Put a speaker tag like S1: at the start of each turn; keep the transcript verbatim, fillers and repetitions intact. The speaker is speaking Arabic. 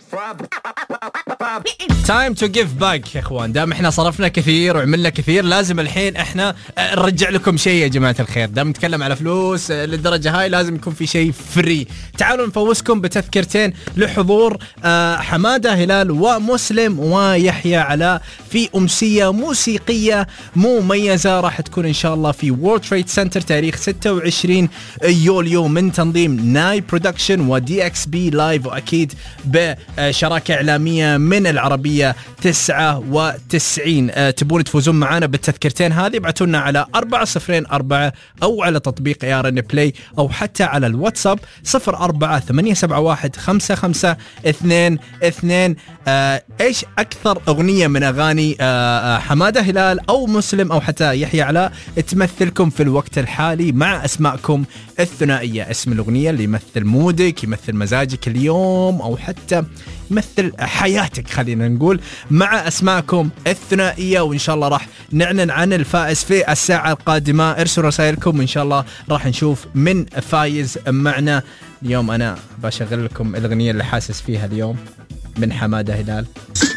S1: Time to give back يا اخوان. دام احنا صرفنا كثير وعملنا كثير لازم الحين احنا نرجع لكم شيء يا جماعة الخير. دام نتكلم على فلوس للدرجة هاي لازم يكون في شيء فري. تعالوا نفوزكم بتذكرتين لحضور حمادة هلال ومسلم ويحيى علاء في أمسية موسيقية مميزة راح تكون إن شاء الله في وورلد تريد سنتر تاريخ ستة وعشرين يوليو من تنظيم ناي برودكشن ودي اكس بي لايف، وأكيد بشراكة إعلامية من العربية تسعة وتسعين. أه تبون تفوزون معنا بالتذكرتين هذه ابعتوا لنا على أربعة صفرين أربعة أو على تطبيق اي ار ان بلاي أو حتى على الواتساب صفر أربعة ثمانية سبعة واحد خمسة خمسة اثنين اثنين. أه ايش أكثر أغنية من أغاني أه حمادة هلال أو مسلم أو حتى يحيى علاء تمثلكم في الوقت الحالي مع أسماءكم الثنائية؟ اسم الأغنية اللي يمثل مودك، يمثل مزاجك اليوم، أو حتى يمثل حياتك خلينا نقول، مع أسماءكم الثنائية. وإن شاء الله راح نعلن عن الفائز في الساعة القادمة. ارسلوا رسائلكم وإن شاء الله راح نشوف من فايز معنا اليوم. أنا بشغل لكم الأغنية اللي حاسس فيها اليوم من حمادة هلال.